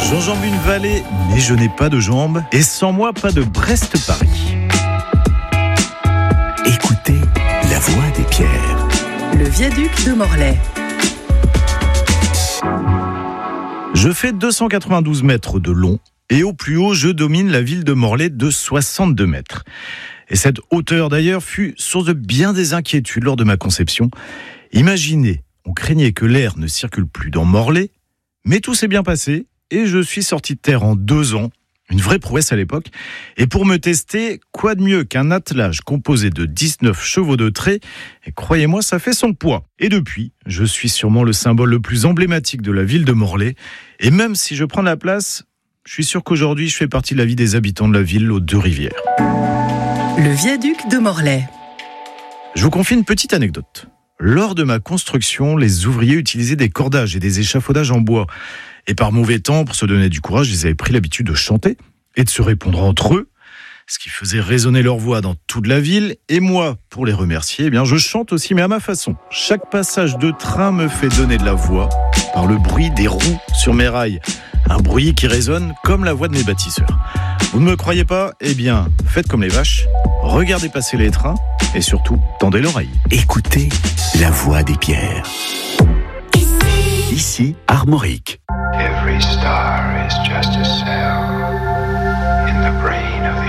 J'enjambe une vallée, mais je n'ai pas de jambes. Et sans moi, pas de Brest-Paris. Écoutez la voix des pierres. Le viaduc de Morlaix. Je fais 292 mètres de long et au plus haut, je domine la ville de Morlaix de 62 mètres. Et cette hauteur d'ailleurs fut source de bien des inquiétudes lors de ma conception. Imaginez, on craignait que l'air ne circule plus dans Morlaix, mais tout s'est bien passé et je suis sorti de terre en 2 ans. Une vraie prouesse à l'époque. Et pour me tester, quoi de mieux qu'un attelage composé de 19 chevaux de trait. Et croyez-moi, ça fait son poids. Et depuis, je suis sûrement le symbole le plus emblématique de la ville de Morlaix. Et même si je prends la place, je suis sûr qu'aujourd'hui, je fais partie de la vie des habitants de la ville aux Deux-Rivières. Le viaduc de Morlaix. Je vous confie une petite anecdote. Lors de ma construction, les ouvriers utilisaient des cordages et des échafaudages en bois. Et par mauvais temps, pour se donner du courage, ils avaient pris l'habitude de chanter et de se répondre entre eux, ce qui faisait résonner leur voix dans toute la ville. Et moi, pour les remercier, eh bien, je chante aussi, mais à ma façon. Chaque passage de train me fait donner de la voix par le bruit des roues sur mes rails. Un bruit qui résonne comme la voix de mes bâtisseurs. Vous ne me croyez pas ? Eh bien, faites comme les vaches, regardez passer les trains et surtout, tendez l'oreille. Écoutez la voix des pierres. Ici, Armorique. Every star is just a cell in the brain of the